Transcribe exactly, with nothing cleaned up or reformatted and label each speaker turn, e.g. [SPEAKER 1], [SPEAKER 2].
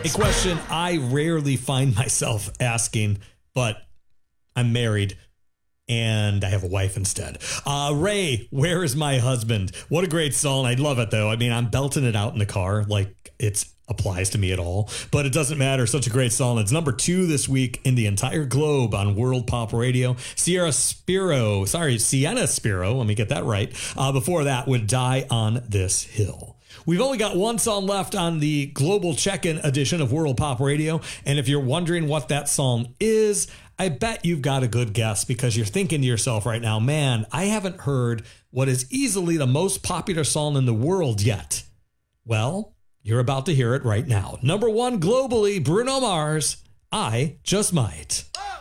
[SPEAKER 1] A question I rarely find myself asking, but I'm married and I have a wife instead. Uh, Ray, Where Is My Husband? What a great song. I love it, though. I mean, I'm belting it out in the car like it applies to me at all, but it doesn't matter. Such a great song. It's number two this week in the entire globe on World Pop Radio. Sierra Spiro, sorry, Sienna Spiro, let me get that right. Uh, before that, Would Die on This Hill. We've only got one song left on the global check-in edition of World Pop Radio, and if you're wondering what that song is, I bet you've got a good guess because you're thinking to yourself right now, man, I haven't heard what is easily the most popular song in the world yet. Well, you're about to hear it right now. Number one globally, Bruno Mars, I Just Might.